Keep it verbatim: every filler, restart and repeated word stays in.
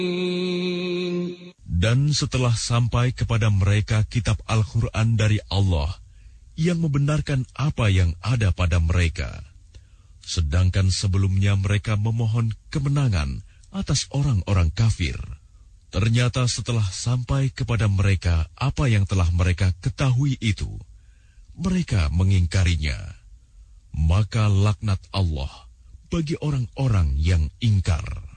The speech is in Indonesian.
Dan setelah sampai kepada mereka kitab Al-Quran dari Allah yang membenarkan apa yang ada pada mereka, sedangkan sebelumnya mereka memohon kemenangan atas orang-orang kafir, ternyata setelah sampai kepada mereka apa yang telah mereka ketahui itu, mereka mengingkarinya. Maka laknat Allah bagi orang-orang yang ingkar.